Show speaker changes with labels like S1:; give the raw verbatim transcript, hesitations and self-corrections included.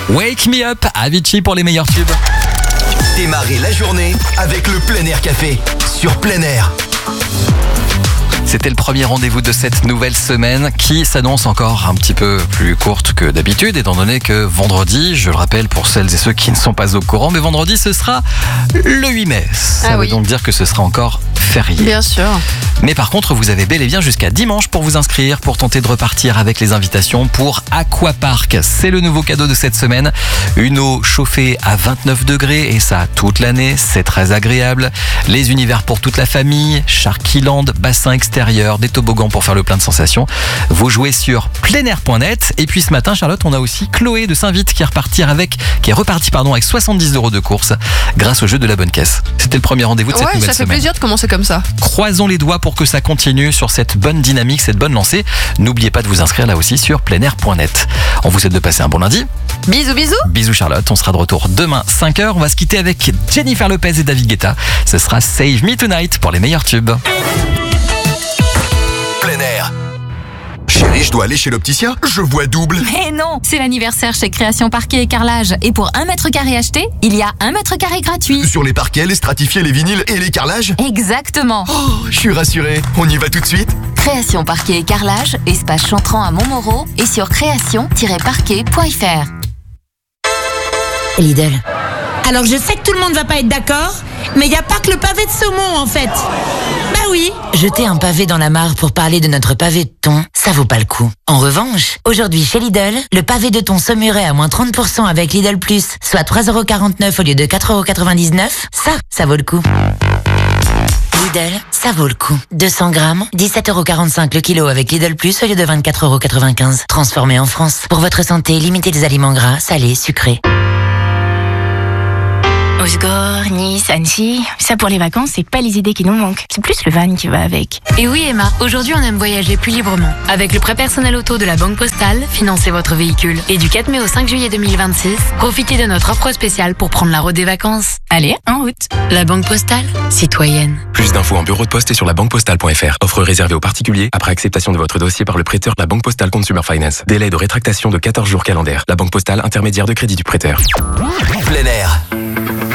S1: Wake Me Up, Avicii pour les meilleurs tubes.
S2: Démarrez la journée avec le Plein Air Café sur Plein Air.
S1: C'était le premier rendez-vous de cette nouvelle semaine qui s'annonce encore un petit peu plus courte que d'habitude, étant donné que vendredi, je le rappelle pour celles et ceux qui ne sont pas au courant, mais vendredi ce sera le huit mai. Ça
S3: ah
S1: veut
S3: oui.
S1: donc dire que ce sera encore férié.
S3: Bien sûr.
S1: Mais par contre, vous avez bel et bien jusqu'à dimanche pour vous inscrire, pour tenter de repartir avec les invitations pour Aquapark. C'est le nouveau cadeau de cette semaine. Une eau chauffée à vingt-neuf degrés et ça toute l'année, c'est très agréable. Les univers pour toute la famille, Sharkyland, bassin extérieur, des toboggans pour faire le plein de sensations. Vous jouez sur pleinair point net. Et puis ce matin, Charlotte, on a aussi Chloé de Saint-Vite qui est reparti avec, qui est reparti pardon, avec soixante-dix euros de course grâce au jeu de la bonne caisse. C'était le premier rendez-vous de cette
S3: Ouais,
S1: nouvelle
S3: ça fait
S1: semaine.
S3: plaisir de commencer comme ça.
S1: Croisons les doigts pour que ça continue sur cette bonne dynamique, cette bonne lancée. N'oubliez pas de vous inscrire là aussi sur pleinair point net. On vous souhaite de passer un bon lundi.
S3: Bisous, bisous.
S1: Bisous Charlotte, on sera de retour demain cinq heures. On va se quitter avec Jennifer Lopez et David Guetta. Ce sera Save Me Tonight pour les meilleurs tubes.
S2: Plein Air. Chérie, je dois aller chez l'opticien. Je vois double.
S4: Mais non, c'est l'anniversaire chez Création Parquet et Carrelage. Et pour un mètre carré acheté, il y a un mètre carré gratuit.
S2: Sur les parquets, les stratifiés, les vinyles et les carrelages.
S4: Exactement.
S2: Oh, je suis rassuré. On y va tout de suite.
S4: Création Parquet et Carrelage, espace Chantran à Montmoreau et sur création tiret parquet point f r.
S5: Lidl. Alors je sais que tout le monde va pas être d'accord, mais il n'y a pas que le pavé de saumon en fait. Bah oui. Jeter un pavé dans la mare pour parler de notre pavé de thon, ça vaut pas le coup. En revanche, aujourd'hui chez Lidl, le pavé de thon saumuret à moins trente pour cent avec Lidl Plus, soit trois euros quarante-neuf au lieu de quatre euros quatre-vingt-dix-neuf, ça, ça vaut le coup. Lidl, ça vaut le coup. deux cents grammes, dix-sept euros quarante-cinq le kilo avec Lidl Plus au lieu de vingt-quatre euros quatre-vingt-quinze. Transformé en France. Pour votre santé, limitez les aliments gras, salés, sucrés.
S6: Osgore, Nice, Annecy, ça pour les vacances, c'est pas les idées qui nous manquent. C'est plus le van qui va avec.
S7: Et oui Emma, aujourd'hui on aime voyager plus librement. Avec le prêt personnel auto de la Banque Postale, financez votre véhicule. Et du quatre mai au cinq juillet deux mille vingt-six, profitez de notre offre spéciale pour prendre la route des vacances.
S6: Allez, en route.
S7: La Banque Postale, citoyenne.
S8: Plus d'infos en bureau de poste et sur la banque postale point f r. Offre réservée aux particuliers après acceptation de votre dossier par le prêteur La Banque Postale Consumer Finance. Délai de rétractation de quatorze jours calendaires. La Banque Postale, intermédiaire de crédit du prêteur.
S2: Plein Air.